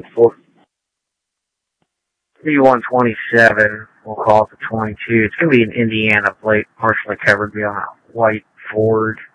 B127, we'll call it the 22. It's going to be an Indiana plate, partially covered beyond a white Ford.